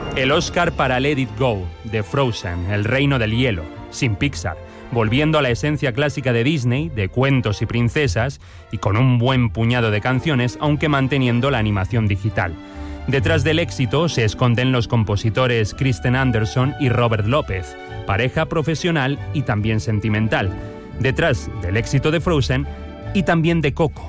El Oscar para Let It Go, de Frozen, El reino del hielo, sin Pixar, volviendo a la esencia clásica de Disney, de cuentos y princesas, y con un buen puñado de canciones, aunque manteniendo la animación digital. Detrás del éxito se esconden los compositores Kristen Anderson y Robert López, pareja profesional y también sentimental. Detrás del éxito de Frozen y también de Coco,